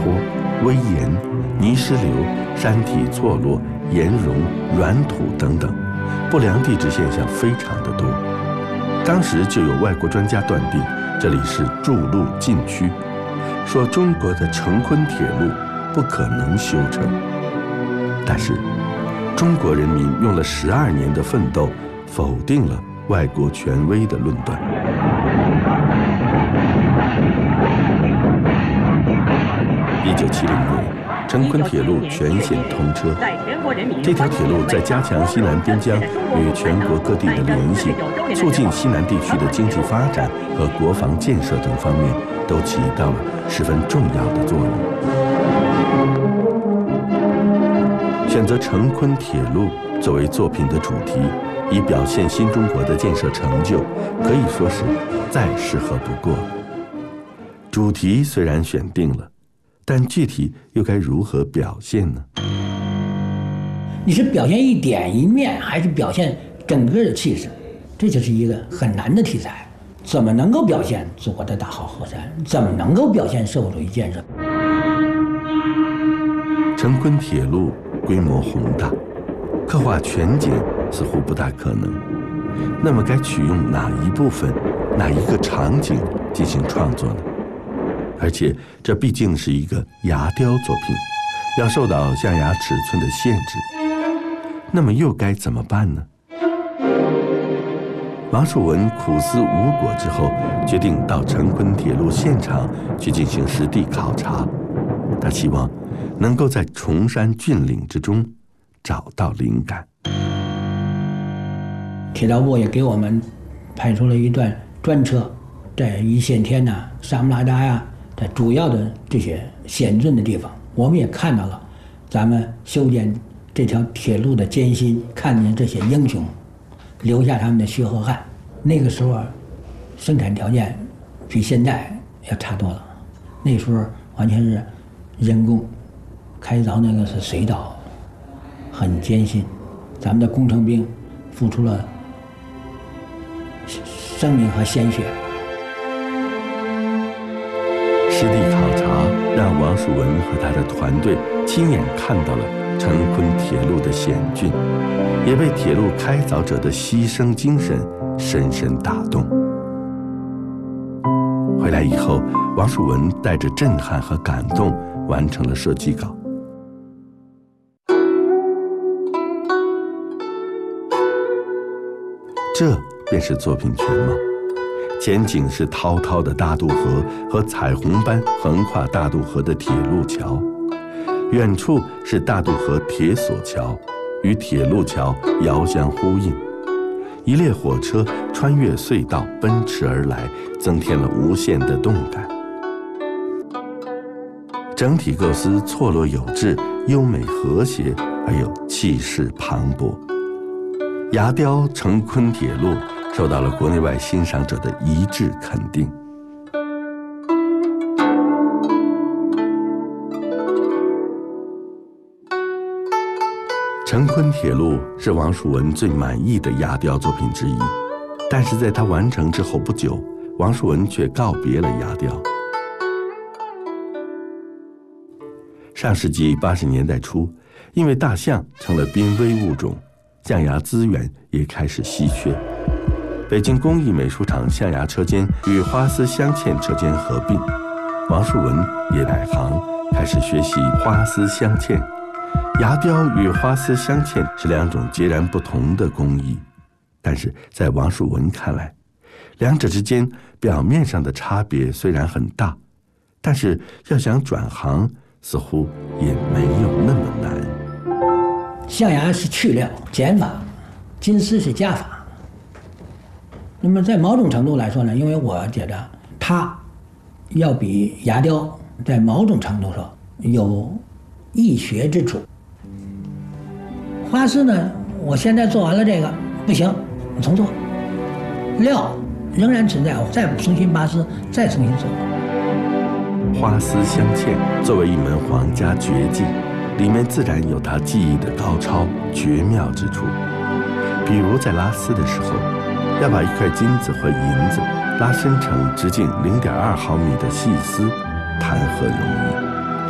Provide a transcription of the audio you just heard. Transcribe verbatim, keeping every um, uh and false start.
坡、危岩、泥石流、山体错落、岩溶、软土等等，不良地质现象非常的多。当时就有外国专家断定这里是筑路禁区，说中国的成昆铁路不可能修成。但是中国人民用了十二年的奋斗，否定了外国权威的论断。一九七零年，成昆铁路全线通车。这条铁路在加强西南边疆与全国各地的联系，促进西南地区的经济发展和国防建设等方面，都起到了十分重要的作用。选择成昆铁路作为作品的主题，以表现新中国的建设成就，可以说是再适合不过。主题虽然选定了，但具体又该如何表现呢？ 你是表现一点一面，还是表现整个的气势？这就是一个很难的题材。怎么能够表现祖国的大好河山？怎么能够表现社会主义建设？ 成昆铁路规模宏大，刻画全景似乎不大可能。那么该取用哪一部分、哪一个场景进行创作呢？而且这毕竟是一个牙雕作品，要受到象牙尺寸的限制。那么又该怎么办呢？王树文苦思无果之后，决定到成昆铁路现场去进行实地考察。他希望能够在崇山峻岭之中找到灵感。 铁道部也给我们派出了一段专车，在一线天呐、沙姆拉达呀，在主要的这些险峻的地方，我们也看到了咱们修建这条铁路的艰辛，看见这些英雄留下他们的血和汗。那个时候生产条件比现在要差多了，那时候完全是人工开凿，那个是水稻，很艰辛。咱们的工程兵付出了生命和鲜血。 实地考察让王树文和他的团队亲眼看到了成昆铁路的险峻，也被铁路开凿者的牺牲精神深深打动。回来以后，王树文带着震撼和感动完成了设计稿。这便是作品全貌。前景是滔滔的大渡河和彩虹般横跨大渡河的铁路桥，远处是大渡河铁索桥，与铁路桥遥相呼应。一列火车穿越隧道奔驰而来，增添了无限的动感。整体构思错落有致，优美和谐，而又气势磅礴。牙雕成昆铁路受到了国内外欣赏者的一致肯定。成昆铁路是王树文最满意的牙雕作品之一，但是在他完成之后不久，王树文却告别了牙雕。上世纪八十年代初，因为大象成了濒危物种，象牙资源也开始稀缺。北京工艺美术厂象牙车间与花丝镶嵌车间合并，王树文也改行，开始学习花丝镶嵌。牙雕与花丝镶嵌是两种截然不同的工艺，但是在王树文看来，两者之间表面上的差别虽然很大，但是要想转行，似乎也没有那么难。 象牙是去料减法，金丝是加法。那么在某种程度来说呢，因为我觉得它要比牙雕在某种程度上有易学之处。花丝呢，我现在做完了这个不行，我重做，料仍然存在，我再重新拔丝，再重新做。 花丝镶嵌作为一门皇家绝技，里面自然有它技艺的高超绝妙之处。比如在拉丝的时候，要把一块金子或银子拉伸成直径零点二毫米的细丝，谈何容易？